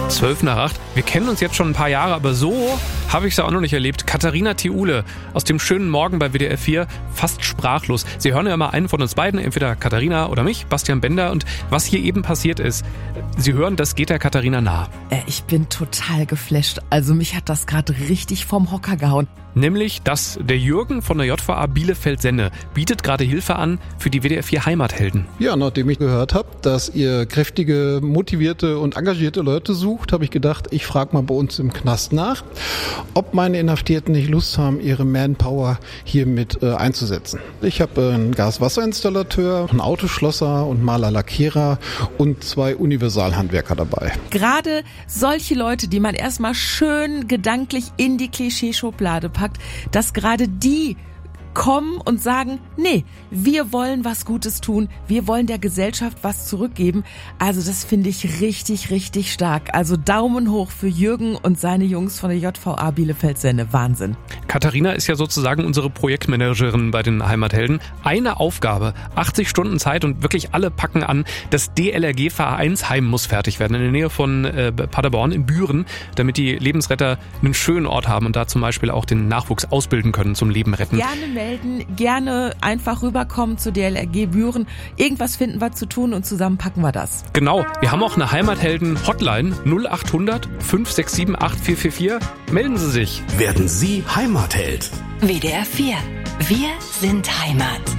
7:12. Wir kennen uns jetzt schon ein paar Jahre, aber so habe ich es auch noch nicht erlebt. Katharina Thiule aus dem schönen Morgen bei WDR 4, fast sprachlos. Sie hören ja immer einen von uns beiden, entweder Katharina oder mich, Bastian Bender. Und was hier eben passiert ist, Sie hören, das geht der Katharina nah. Ich bin total geflasht. Also mich hat das gerade richtig vom Hocker gehauen. Nämlich, dass der Jürgen von der JVA Bielefeld-Senne bietet gerade Hilfe an für die WDR 4 Heimathelden. Ja, nachdem ich gehört habe, dass ihr kräftige, motivierte und engagierte Leute sucht, habe ich gedacht, ich frage mal bei uns im Knast nach, ob meine Inhaftierten nicht Lust haben, ihre Manpower hier mit einzusetzen. Ich habe einen Gas-Wasser-Installateur, einen Autoschlosser und Maler, Lackierer und 2 Universalhandwerker dabei. Gerade solche Leute, die man erstmal schön gedanklich in die Klischeeschublade packt, dass gerade die kommen und sagen, nee, wir wollen was Gutes tun, wir wollen der Gesellschaft was zurückgeben. Also das finde ich richtig, richtig stark. Also Daumen hoch für Jürgen und seine Jungs von der JVA Bielefeld-Senne. Wahnsinn. Katharina ist ja sozusagen unsere Projektmanagerin bei den Heimathelden. Eine Aufgabe, 80 Stunden Zeit und wirklich alle packen an. Das DLRG-Vereinsheim muss fertig werden in der Nähe von Paderborn in Büren, damit die Lebensretter einen schönen Ort haben und da zum Beispiel auch den Nachwuchs ausbilden können zum Leben retten. Gerne melden, gerne einfach rüberkommen zu DLRG Büren. Irgendwas finden wir zu tun und zusammen packen wir das. Genau, wir haben auch eine Heimathelden-Hotline 0800 567 8444. Melden Sie sich. Werden Sie Heimatheld? WDR 4. Wir sind Heimat.